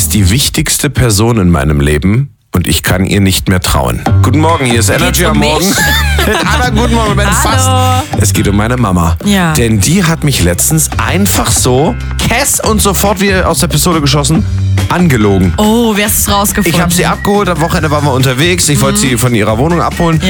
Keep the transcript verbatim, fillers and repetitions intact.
ist die wichtigste Person in meinem Leben und ich kann ihr nicht mehr trauen. Guten Morgen, hier ist Energy um am Morgen. Anna, guten Morgen, Ben, fast. Es geht um meine Mama. Ja. Denn die hat mich letztens einfach so, Cass und sofort wie aus der Pistole geschossen, angelogen. Oh, wer ist es rausgefunden? Ich habe sie abgeholt, am Wochenende waren wir unterwegs. Ich wollte sie von ihrer Wohnung abholen.